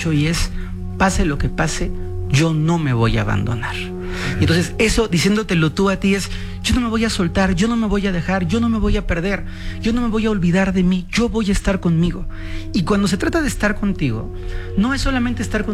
mucho y es: pase lo que pase, yo no me voy a abandonar. Y entonces eso, diciéndotelo tú a ti, es: yo no me voy a soltar, yo no me voy a dejar, yo no me voy a perder, yo no me voy a olvidar de mí, yo voy a estar conmigo. Y cuando se trata de estar contigo, no es solamente estar contigo,